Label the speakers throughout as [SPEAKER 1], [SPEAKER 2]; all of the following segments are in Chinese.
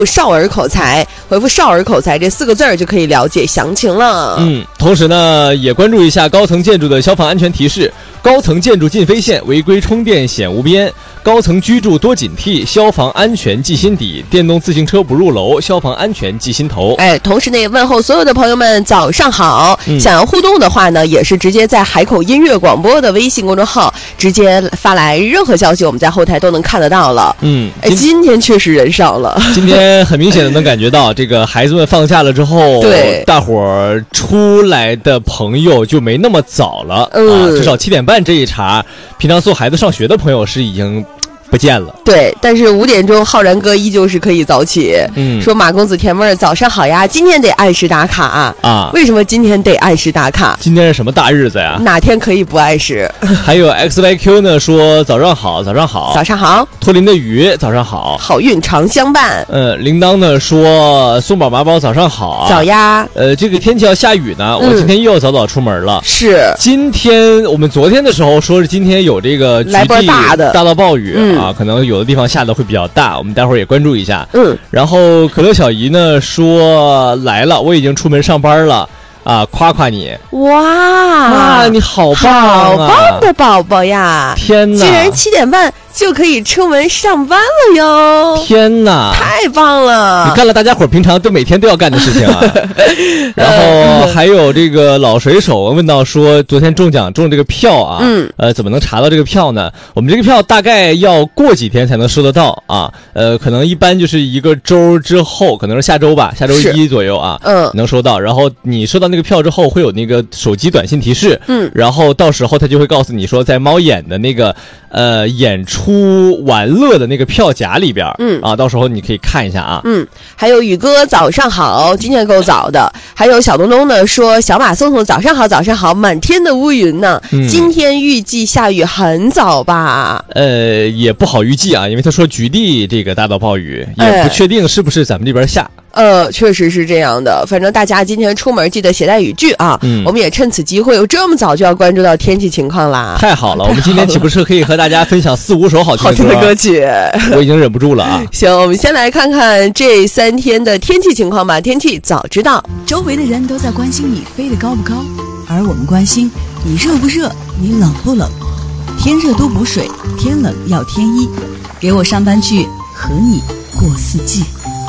[SPEAKER 1] 少儿口才，回复少儿口才这4个字就可以了解详情了。
[SPEAKER 2] 同时呢也关注一下高层建筑的消防安全提示，高层建筑禁飞线，违规充电险无边，高层居住多警惕，消防安全记心底，电动自行车不入楼，消防安全记心头。
[SPEAKER 1] 同时呢也问候所有的朋友们早上好。想要互动的话呢，也是直接在海口音乐广播的微信公众号直接发来任何消息，我们在后台都能看得到了。今天确实人少了，
[SPEAKER 2] 今天很明显的能感觉到这个孩子们放假了之后，
[SPEAKER 1] 对
[SPEAKER 2] 大伙儿出来的朋友就没那么早了。至少7点半这一茬，平常送孩子上学的朋友是已经不见了。
[SPEAKER 1] 对，但是5点钟浩然哥依旧是可以早起。说马公子甜妹儿早上好呀，今天得按时打卡啊。为什么今天得按时打卡？
[SPEAKER 2] 今天是什么大日子呀？
[SPEAKER 1] 哪天可以不按时？
[SPEAKER 2] 还有 XYQ 呢说早上好，早上好，
[SPEAKER 1] 早上好。
[SPEAKER 2] 托林的雨早上好，
[SPEAKER 1] 好运常相伴。
[SPEAKER 2] 铃铛呢说松宝麻包早上好，
[SPEAKER 1] 早呀。
[SPEAKER 2] 这个天气要下雨呢，我今天又要早早出门了。
[SPEAKER 1] 是，
[SPEAKER 2] 今天我们昨天的时候说是今天有这个
[SPEAKER 1] 来波大
[SPEAKER 2] 到暴雨可能有的地方下的会比较大，我们待会儿也关注一下。然后可乐小姨呢说来了，我已经出门上班了夸夸你。哇，你好棒啊，
[SPEAKER 1] 好棒的宝宝呀！
[SPEAKER 2] 天哪，
[SPEAKER 1] 竟然7点半就可以出门上班了哟！
[SPEAKER 2] 天哪，
[SPEAKER 1] 太棒了！
[SPEAKER 2] 你干了大家伙平常每天都要干的事情啊。然后还有这个老水手问到说，昨天中奖中这个票啊，怎么能查到这个票呢？我们这个票大概要过几天才能收得到啊，可能一般就是1个周之后，可能是下周吧，下周1左右啊，能收到。然后你收到那个票之后，会有那个手机短信提示，然后到时候他就会告诉你说，在猫眼的那个演出玩乐的那个票夹里边，到时候你可以看一下啊。
[SPEAKER 1] 还有宇哥早上好，今天够早的。还有小东东呢说，小马送送早上好，早上好，满天的乌云呢，今天预计下雨很早吧？
[SPEAKER 2] 也不好预计啊，因为他说局地这个大到暴雨，也不确定是不是咱们这边下。
[SPEAKER 1] 确实是这样的。反正大家今天出门记得携带雨具啊。我们也趁此机会，有这么早就要关注到天气情况啦。
[SPEAKER 2] 太好了，我们今天岂不是可以和大家分享4、5首好听的
[SPEAKER 1] 歌曲？
[SPEAKER 2] 我已经忍不住了啊！
[SPEAKER 1] 行，我们先来看看这3天的天气情况吧。天气早知道，
[SPEAKER 3] 周围的人都在关心你飞得高不高，而我们关心你热不热，你冷不冷。天热多补水，天冷要添衣。给我上班去，和你过4季。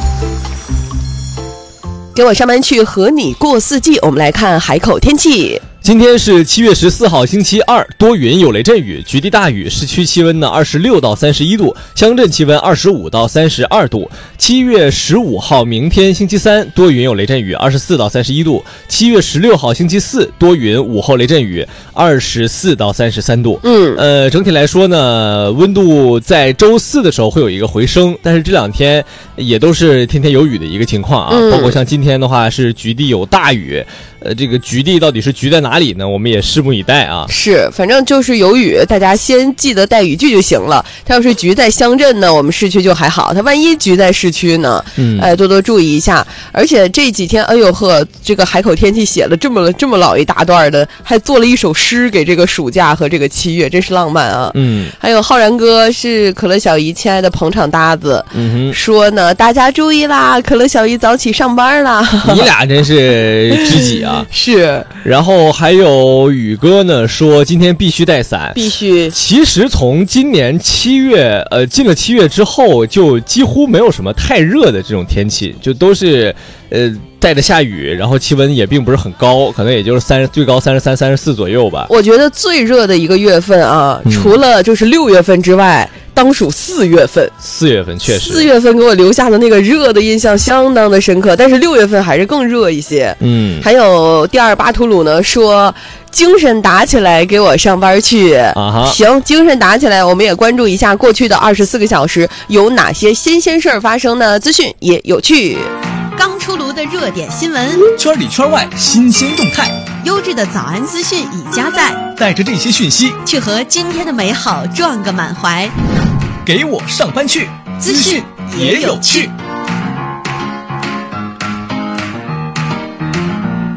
[SPEAKER 1] 给我上班去，和你过4季。我们来看海口天气。
[SPEAKER 2] 今天是7月14号星期二，多云有雷阵雨，局地大雨，市区气温呢26到31度，乡镇气温25到32度。7月15号明天星期三，多云有雷阵雨，24到31度。7月16号星期四，多云午后雷阵雨，24到33度。整体来说呢，温度在周4的时候会有一个回升，但是这2天也都是天天有雨的一个情况啊。包括像今天的话是局地有大雨，这个局地到底是局在哪里呢？我们也拭目以待啊。
[SPEAKER 1] 是，反正就是有雨，大家先记得带雨具就行了。它要是局在乡镇呢，我们市区就还好；它万一局在市区呢，多多注意一下。而且这几天，哎呦呵，这个海口天气写了这么老一大段的，还做了一首诗给这个暑假和这个7月，真是浪漫啊。还有浩然哥是可乐小姨亲爱的捧场搭子，说呢，大家注意啦，可乐小姨早起上班啦。
[SPEAKER 2] 你俩真是知己啊。
[SPEAKER 1] 是。
[SPEAKER 2] 然后还有宇哥呢说今天必须带伞，
[SPEAKER 1] 必须。
[SPEAKER 2] 其实从今年7月进了7月之后，就几乎没有什么太热的这种天气，就都是带着下雨，然后气温也并不是很高，可能也就是最高33、34左右吧。
[SPEAKER 1] 我觉得最热的一个月份啊，除了就是6月份之外，当属4月份。
[SPEAKER 2] 4月份确实，4
[SPEAKER 1] 月份给我留下的那个热的印象相当的深刻，但是6月份还是更热一些。还有第二巴图鲁呢说，精神打起来，给我上班去。行，精神打起来，我们也关注一下过去的24个小时有哪些新鲜事儿发生呢？资讯也有趣。
[SPEAKER 3] 刚出炉的热点新闻，
[SPEAKER 4] 圈里圈外新鲜动态，
[SPEAKER 3] 优质的早安资讯已加载，
[SPEAKER 4] 带着这些讯息
[SPEAKER 3] 去和今天的美好撞个满怀。
[SPEAKER 4] 给我上班去，资讯也有趣。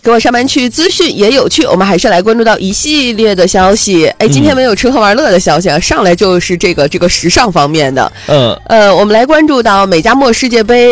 [SPEAKER 1] 给我上班去资讯也有趣，我们还是来关注到一系列的消息。哎，今天没有吃喝玩乐的消息啊，上来就是这个时尚方面的。我们来关注到美加墨世界杯